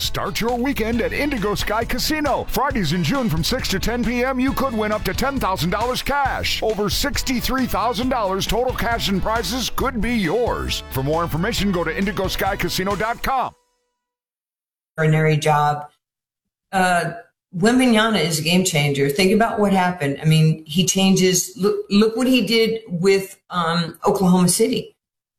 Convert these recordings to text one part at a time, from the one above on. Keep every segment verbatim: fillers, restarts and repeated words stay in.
Start your weekend at Indigo Sky Casino. Fridays in June from six to ten p.m., you could win up to ten thousand dollars cash. Over sixty-three thousand dollars total cash and prizes could be yours. For more information, go to indigo sky casino dot com. Extraordinary job. Uh, Wembanyama is a game changer. Think about what happened. I mean, he changes. Look, look what he did with um, Oklahoma City.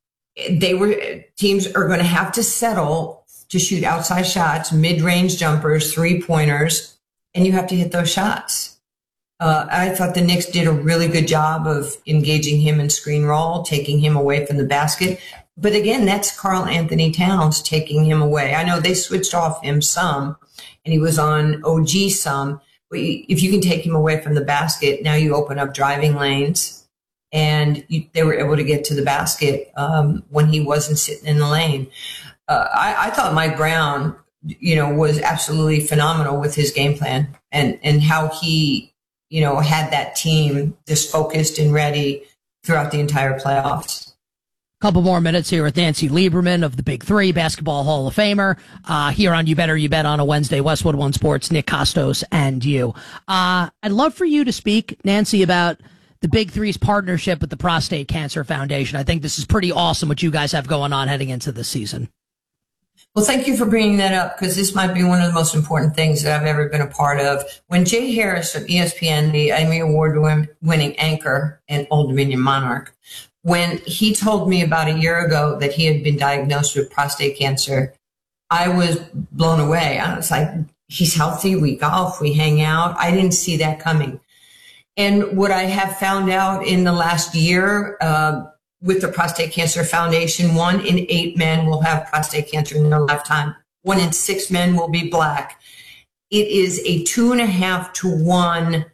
They were teams are going to have to settle to shoot outside shots, mid-range jumpers, three-pointers, and you have to hit those shots. Uh, I thought the Knicks did a really good job of engaging him in screen roll, taking him away from the basket. But again, that's Karl Anthony Towns taking him away. I know they switched off him some, and he was on O G some. But if you can take him away from the basket, now you open up driving lanes, and you, they were able to get to the basket um, when he wasn't sitting in the lane. Uh, I, I thought Mike Brown, you know, was absolutely phenomenal with his game plan and, and how he, you know, had that team just focused and ready throughout the entire playoffs. Couple more minutes here with Nancy Lieberman of the Big Three, Basketball Hall of Famer, uh, here on You Better You Bet on a Wednesday, Westwood One Sports, Nick Kostos and you. Uh, I'd love for you to speak, Nancy, about the Big Three's partnership with the Prostate Cancer Foundation. I think this is pretty awesome what you guys have going on heading into this season. Well, thank you for bringing that up, because this might be one of the most important things that I've ever been a part of. When Jay Harris of E S P N, the Emmy Award-winning anchor and Old Dominion monarch, when he told me about a year ago that he had been diagnosed with prostate cancer, I was blown away. I was like, he's healthy, we golf, we hang out. I didn't see that coming. And what I have found out in the last year, uh, with the Prostate Cancer Foundation, one in eight men will have prostate cancer in their lifetime. One in six men will be Black. It is a two and a half to one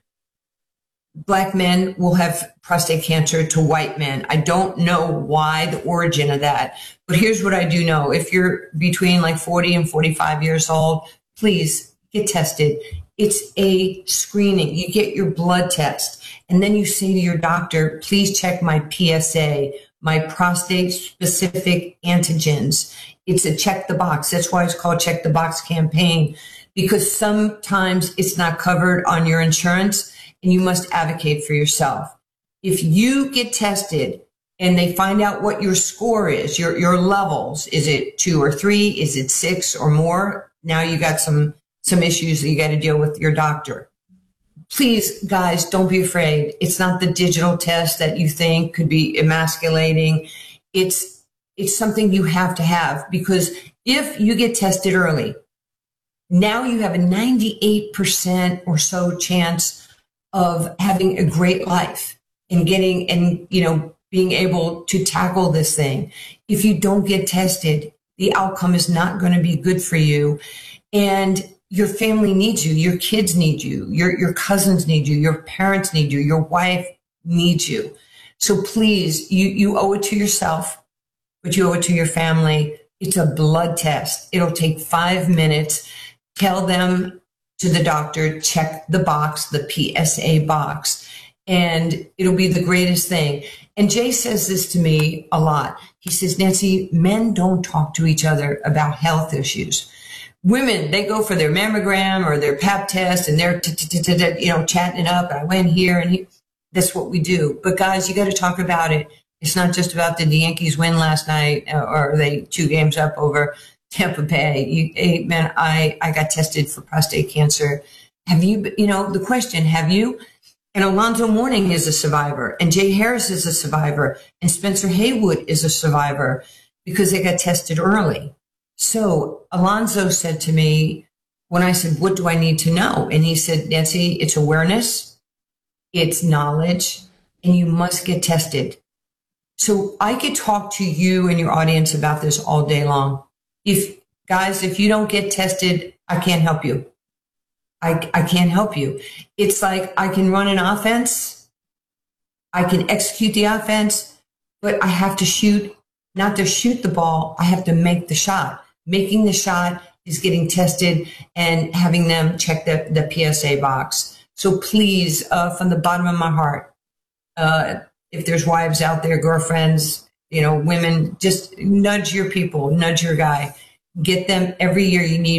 Black men will have prostate cancer to white men. I don't know why, the origin of that, but here's what I do know. If you're between like forty and forty-five years old, please get tested. It's a screening. You get your blood test, and then you say to your doctor, please check my P S A, my prostate-specific antigens. It's a check the box. That's why it's called Check the Box campaign, because sometimes it's not covered on your insurance, and you must advocate for yourself. If you get tested and they find out what your score is, your, your levels, is it two or three? Is it six or more? Now you got some some issues that you got to deal with your doctor. Please, guys, don't be afraid. It's not the digital test that you think could be emasculating. It's, it's something you have to have, because if you get tested early, now you have a ninety-eight percent or so chance of having a great life and getting, and, you know, being able to tackle this thing. If you don't get tested, the outcome is not going to be good for you. And your family needs you, your kids need you, your, your cousins need you, your parents need you, your wife needs you. So please, you, you owe it to yourself, but you owe it to your family. It's a blood test. It'll take five minutes. Tell them to the doctor, check the box, the P S A box, and it'll be the greatest thing. And Jay says this to me a lot. He says, Nancy, men don't talk to each other about health issues. Women, they go for their mammogram or their pap test, and they're, you know, chatting it up. I went here and here. That's what we do. But guys, you got to talk about it. It's not just about did the Yankees win last night, or are they two games up over Tampa Bay. You, hey, man, I, I got tested for prostate cancer. Have you, you know, the question, have you? And Alonzo Mourning is a survivor, and Jay Harris is a survivor, and Spencer Haywood is a survivor, because they got tested early. So Alonzo said to me, when I said, what do I need to know? And he said, Nancy, it's awareness, it's knowledge, and you must get tested. So I could talk to you and your audience about this all day long. If guys, if you don't get tested, I can't help you. I, I can't help you. It's like I can run an offense, I can execute the offense, but I have to shoot, not to shoot the ball, I have to make the shot. Making the shot is getting tested and having them check the, the P S A box. So please, uh, from the bottom of my heart, uh, if there's wives out there, girlfriends, you know, women, just nudge your people, nudge your guy, get them every year. You need